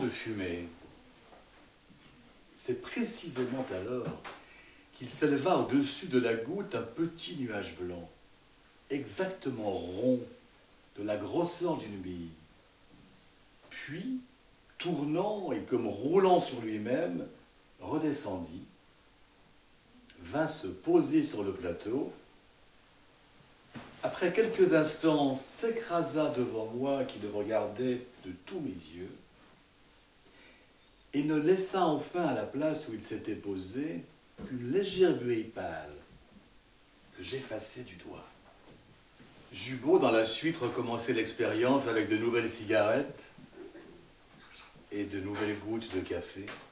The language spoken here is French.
de fumée. C'est précisément alors qu'il s'éleva au-dessus de la goutte un petit nuage blanc, exactement rond, de la grosseur d'une bille. Puis, tournant et comme roulant sur lui-même, redescendit, vint se poser sur le plateau. Après quelques instants, s'écrasa devant moi qui le regardais de tous mes yeux et ne laissa enfin à la place où il s'était posé qu'une légère buée pâle que j'effaçai du doigt. J'eus beau dans la suite recommencer l'expérience avec de nouvelles cigarettes et de nouvelles gouttes de café.